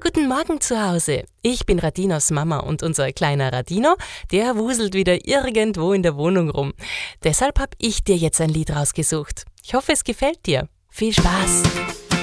Guten Morgen zu Hause. Ich bin Radinos Mama und unser kleiner Radino, der wuselt wieder irgendwo in der Wohnung rum. Deshalb habe ich dir jetzt ein Lied rausgesucht. Ich hoffe, es gefällt dir. Viel Spaß!